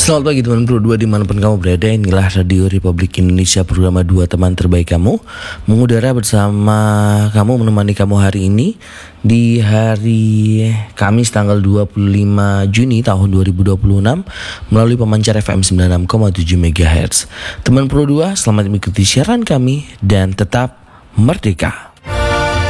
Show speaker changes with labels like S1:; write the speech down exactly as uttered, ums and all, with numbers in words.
S1: Selamat pagi teman Pro dua dimanapun kamu berada. Inilah Radio Republik Indonesia, program dua teman terbaik kamu, mengudara bersama kamu, menemani kamu hari ini di hari Kamis tanggal dua puluh lima Juni tahun dua ribu dua puluh enam melalui pemancar F M sembilan puluh enam koma tujuh MHz. Teman Pro dua, selamat mengikuti siaran kami dan tetap merdeka.